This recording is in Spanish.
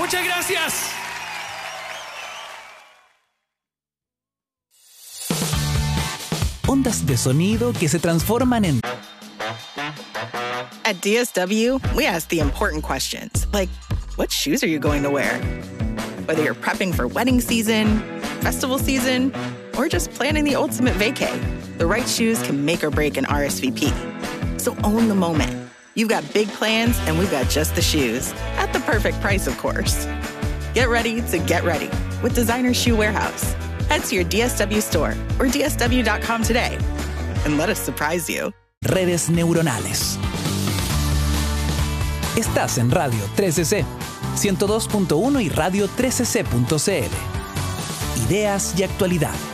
Muchas gracias. Ondas de sonido que se transforman en... At DSW, we ask the important questions, like, what shoes are you going to wear? Whether you're prepping for wedding season, festival season, or just planning the ultimate vacay, the right shoes can make or break an RSVP. So own the moment. You've got big plans, and we've got just the shoes. At the perfect price, of course. Get ready to get ready with Designer Shoe Warehouse. Head to your DSW store or dsw.com today and let us surprise you. Redes neuronales. Estás en Radio 13C, 102.1 y radio13c.cl. Ideas y actualidad.